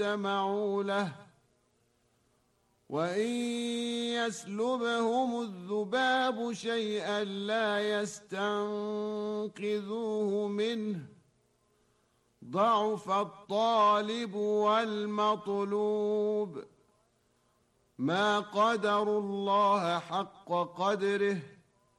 استمعوا له وإن يسلبهم الذباب شيئا لا يستنقذوه منه ضعف الطالب والمطلوب ما قدروا الله حق قدره